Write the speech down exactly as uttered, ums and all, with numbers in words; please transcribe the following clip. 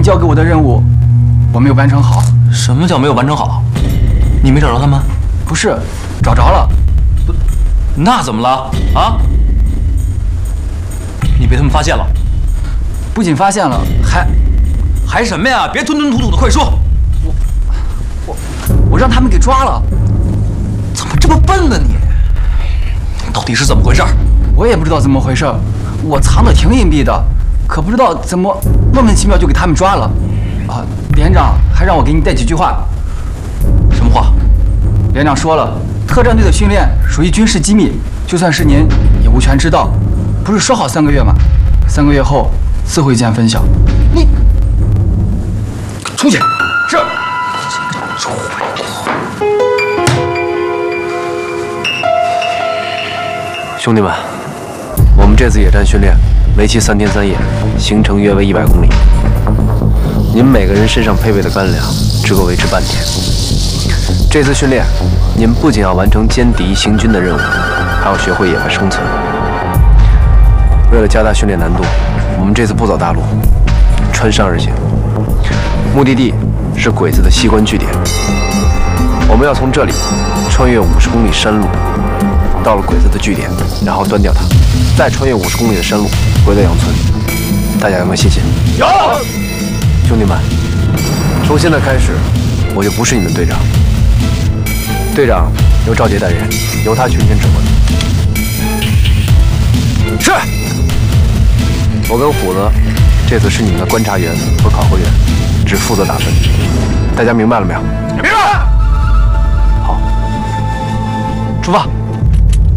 交给我的任务，我没有完成好。 什么叫没有完成好？你没找着他们？ 不是，找着了。 不，那怎么了？啊？你被他们发现了？ 不仅发现了，还还什么呀？别吞吞吐吐的，快说！ 我我我让他们给抓了。 怎么这么笨呢你？到底是怎么回事？ 我也不知道怎么回事，我藏得挺隐蔽的，可不知道怎么莫名其妙就给他们抓了。啊，连长还让我给你带几句话。 什么话？ 连长说了，特战队的训练属于军事机密，就算是您也无权知道。不是说好三个月吗？三个月后自会见分晓。你出去。是。这个臭兄弟们，我们这次野战训练为期三天三夜，行程约为一百公里。您每个人身上配备的干粮只够维持半天。这次训练，您不仅要完成歼敌行军的任务，还要学会野外生存。为了加大训练难度，我们这次不走大路，穿山而行。目的地是鬼子的西关据点。我们要从这里穿越五十公里山路，到了鬼子的据点，然后端掉它，再穿越五十公里的山路回到杨村。大家有没有信心？ 有。 兄弟们，从现在开始，我就不是你们队长。队长由赵杰担任，由他全权指挥。是。我跟虎子这次是你们的观察员和考核员，只负责打分。大家明白了没有？ 明白。 好，出发。